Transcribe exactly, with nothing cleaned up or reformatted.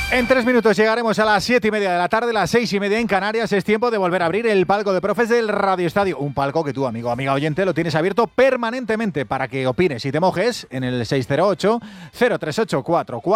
En tres minutos llegaremos a las siete y media de la tarde, las seis y media en Canarias. Es tiempo de volver a abrir el palco de profes del Radio Estadio. Un palco que tú, amigo, amiga oyente, lo tienes abierto permanentemente para que opines y te mojes en el seis cero ocho, cero tres ocho cuatro cuatro.